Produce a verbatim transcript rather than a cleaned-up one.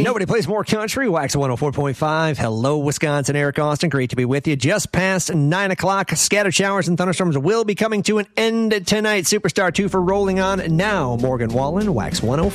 Nobody plays more country. Wax one oh four point five. Hello, Wisconsin. Eric Austin. Great to be with you. Just past nine o'clock. Scattered showers and thunderstorms will be coming to an end tonight. Superstar two for rolling on now. Morgan Wallen, Wax one oh four.